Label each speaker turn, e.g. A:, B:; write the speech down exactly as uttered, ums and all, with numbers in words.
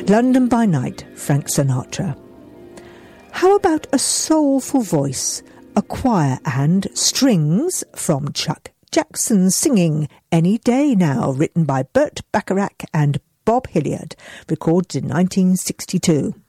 A: London by Night, Frank Sinatra. How about a soulful voice, a choir and strings from Chuck Jackson singing Any Day Now, written by Burt Bacharach and Bob Hilliard, recorded in nineteen sixty-two.